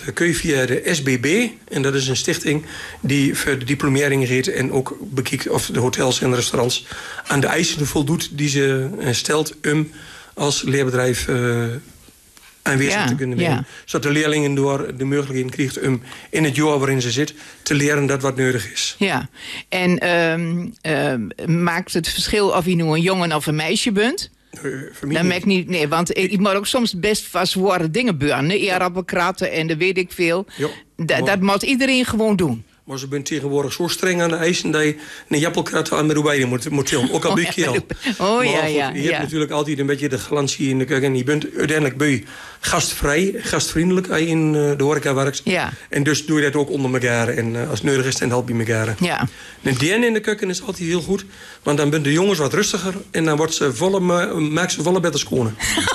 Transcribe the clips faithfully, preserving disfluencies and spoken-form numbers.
kun je via de S B B, en dat is een stichting die voor de diplomering reed en ook bekijkt of de hotels en restaurants aan de eisen voldoet die ze stelt om als leerbedrijf uh, aanwezig ja, te kunnen zijn. Ja. Zodat de leerlingen door de mogelijkheden krijgt om in het jaar waarin ze zit te leren dat wat nodig is. Ja, en um, um, maakt het verschil of je nu een jongen of een meisje bent? Uh, dat maakt niet, nee, want ik, ik moet ook soms best van zware dingen beuren. Eerappelkratten en dat weet ik veel. Jo, da, dat moet iedereen gewoon doen. Maar ze bent tegenwoordig zo streng aan de eisen dat je een jappelkrat aan met erbij moet, moet tillen. Ook al ben je al. Oh ja, goed, ja. Je ja. hebt natuurlijk altijd een beetje de galantie in de keuken. Je bent uiteindelijk ben je gastvrij, gastvriendelijk als je in de horeca werkt. Ja. En dus doe je dat ook onder elkaar. En uh, als het nodig is, dan help je elkaar. Ja. En die in de keuken is altijd heel goed. Want dan zijn de jongens wat rustiger. En dan wordt ze volle, maakt ze volle beter schonen.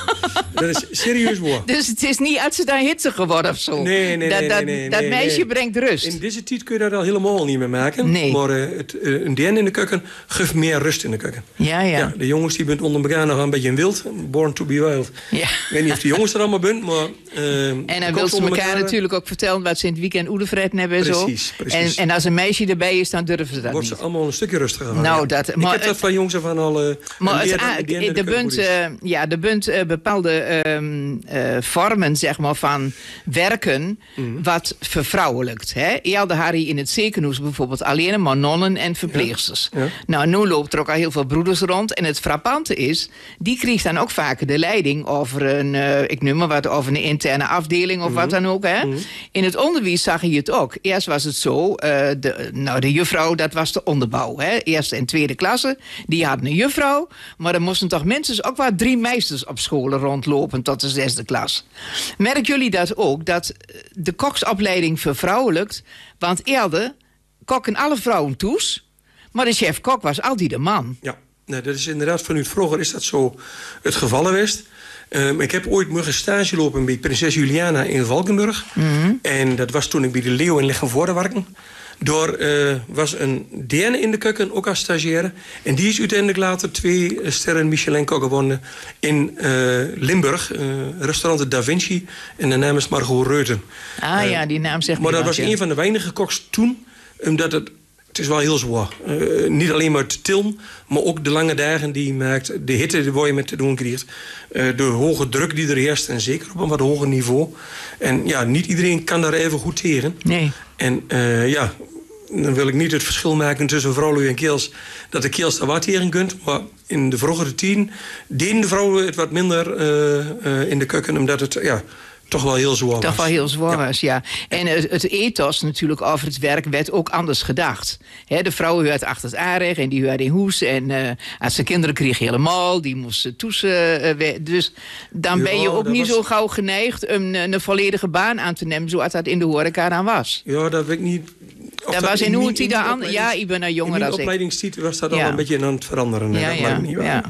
Dat is serieus waar. Dus het is niet als ze daar hitsig geworden of zo. Nee, nee, dat, nee. dat, nee, nee dat nee, meisje nee. brengt rust. In deze tijd kun je dat al helemaal niet meer maken. Nee. Maar uh, het, uh, een D N in de keuken geeft meer rust in de keuken. Ja, ja. ja de jongens die bent onder elkaar nog een beetje in wild. Born to be wild. Ja. Ik weet niet of de jongens er allemaal zijn, maar... Uh, en dan wil ze elkaar, elkaar natuurlijk ook vertellen wat ze in het weekend oedervreten hebben en zo. Precies, precies. En, en als een meisje erbij is, dan durven ze dat wordt niet. ze allemaal een stukje rustiger. Nou, ja. dat, ik maar, heb dat van jongens van al... Uh, maar het, leer, a, de, de bunt, uh, ja, de bunt uh, bepaalde um, uh, vormen zeg maar, van werken mm-hmm. wat vervrouwelijkt. Hè? Eerder Harry in het ziekenhuis bijvoorbeeld alleen maar nonnen en verpleegsters. Ja. Ja. Nou, nu loopt er ook al heel veel broeders rond. En het frappante is, die kreeg dan ook vaker de leiding over een, uh, ik noem maar wat, over een interne afdeling of mm-hmm. wat dan ook. Hè? Mm-hmm. In het onderwijs zag je het ook. Eerst was het zo, uh, de, nou, de juffrouw, dat was de onderbouw. Hè? Eerste en tweede klasse, die hadden een juffrouw. Maar er moesten toch minstens ook wel drie meesters op scholen rondlopen tot de zesde klas. Merken jullie dat ook, dat de koksopleiding vervrouwelijkt? Want eerder kokken alle vrouwen toes, maar de chef-kok was altijd de man. Ja, nou, dat is inderdaad vanuit vroeger is dat zo het geval geweest. Um, ik heb ooit mogen stage lopen bij prinses Juliana in Valkenburg. Mm-hmm. En dat was toen ik bij de Leeuw in Leggenvoorde werkte. Door uh, was een D N in de keuken, ook als stagiaire. En die is uiteindelijk later twee sterren Michelin-kok gewonnen in uh, Limburg. Uh, restaurant Da Vinci. En de naam is Margot Reuten. Ah uh, ja, die naam zegt Maar dat wat, was ja. een van de weinige koks toen. Omdat het... Het is wel heel zwaar. Uh, niet alleen maar te tillen, maar ook de lange dagen die je maakt. De hitte waar je met te doen krijgt. Uh, de hoge druk die er heerst. En zeker op een wat hoger niveau. En ja, niet iedereen kan daar even goed tegen. Nee. En uh, ja, dan wil ik niet het verschil maken tussen vrouwen en keels. Dat de keels daar wat tegen kunt. Maar in de vroegere tien deden de vrouwen het wat minder uh, uh, in de keuken. Omdat het... ja. Toch wel heel zwaar was. Toch wel heel zwaar ja. was, ja. En het, het ethos natuurlijk over het werk werd ook anders gedacht. He, de vrouwen huurden achter het aanrecht en die huurden in hoes. En uh, als ze kinderen kregen helemaal, die moesten toetsen. Uh, dus dan ja, ben je ook niet was... zo gauw geneigd om een, een volledige baan aan te nemen, zoals dat in de horeca dan was. Ja, dat weet ik niet. Dat, dat was in hoe het die aan. Ja, ik ben een jonger als ik. In de opleidingstitel was dat ja. al een beetje aan het veranderen. Ja, dat ja, niet waar. ja.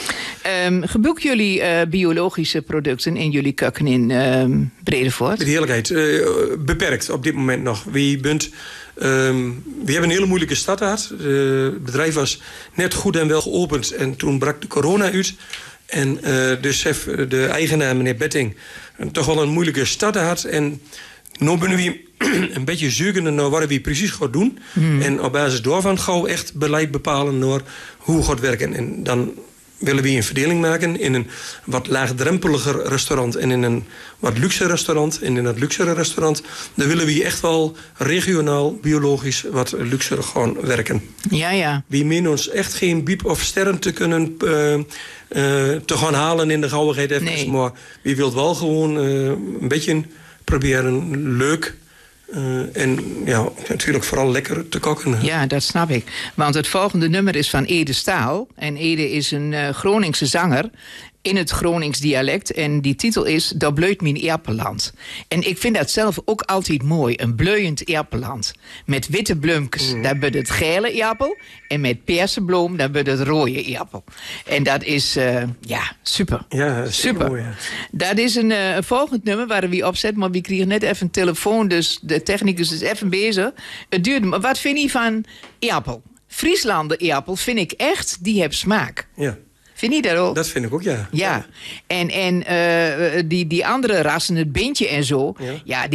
Um, gebruiken jullie uh, biologische producten in jullie keuken in um, Bredevoort? Met eerlijkheid, uh, beperkt op dit moment nog. Wie bent, um, we hebben een hele moeilijke start gehad. Uh, het bedrijf was net goed en wel geopend en toen brak de corona uit. En uh, de chef, de eigenaar, meneer Betting, toch wel een moeilijke start had. En nu ben we een beetje zoekende naar wat we precies gaan doen. Hmm. En op basis daarvan gauw echt beleid bepalen naar hoe we gaan werken. En dan willen we een verdeling maken in een wat laagdrempeliger restaurant en in een wat luxe restaurant. En in dat luxere restaurant, dan willen we echt wel regionaal, biologisch wat luxer gaan werken. Ja, ja. We menen ons echt geen biep of sterren te kunnen uh, uh, te gaan halen in de gauwigheid even. Nee. Maar wie wilt wel gewoon uh, een beetje proberen leuk Uh, en ja, natuurlijk vooral lekker te koken. Ja, dat snap ik. Want het volgende nummer is van Ede Staal. En Ede is een uh, Groningse zanger in het Gronings dialect. En die titel is Dat bleut mijn Erpeland. En ik vind dat zelf ook altijd mooi. Een bleuyend Erpeland. Met witte bloemkes, mm. daar wordt het gele appel. En met persenbloem, daar wordt het rode appel. En dat is, uh, ja, super. Ja, super. Mooi, ja. Dat is een, uh, een volgend nummer waar we op zetten. Maar we kregen net even een telefoon, dus de technicus is even bezig. Het duurde, maar wat vind je van appel? Frieslander appel vind ik echt, die heeft smaak. Ja. Vind je dat ook? Dat vind ik ook, ja. Ja. En, en uh, die, die andere rassen, het bintje en zo, ja, ja